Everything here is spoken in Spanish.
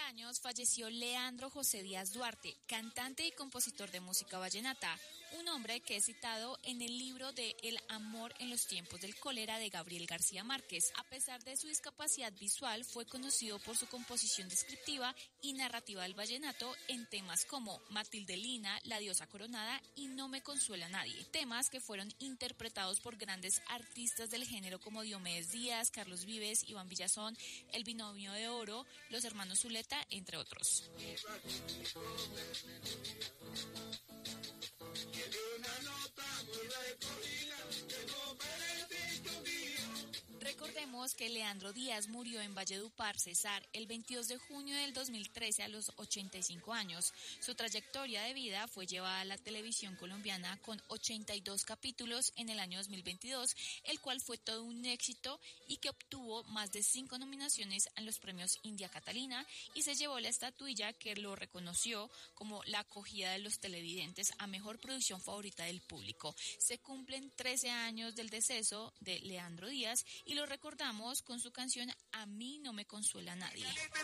años falleció Leandro José Díaz Duarte, cantante y compositor de música vallenata, un hombre que es citado en el libro de El amor en los tiempos del cólera de Gabriel García Márquez. A pesar de su discapacidad visual, fue conocido por su composición descriptiva y narrativa del vallenato en temas como Matilde Lina, La diosa coronada y No me consuela nadie, temas que fueron interpretados por grandes artistas del género como Diomedes Díaz, Carlos Vives, Iván Villazón, El binomio de oro, Los hermanos Zuleta, entre otros. Recordemos que Leandro Díaz murió en Valledupar, Cesar, el 22 de junio del 2013 a los 85 años. Su trayectoria de vida fue llevada a la televisión colombiana con 82 capítulos en el año 2022, el cual fue todo un éxito y que obtuvo más de 5 nominaciones en los premios India Catalina y se llevó la estatuilla que lo reconoció como la acogida de los televidentes a mejor producción favorita del público. Se cumplen 13 años del deceso de Leandro Díaz y lo recordamos con su canción A mí no me consuela nadie.